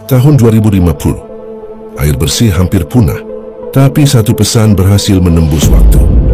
Tahun 2050, air bersih hampir punah, tapi satu pesan berhasil menembus waktu.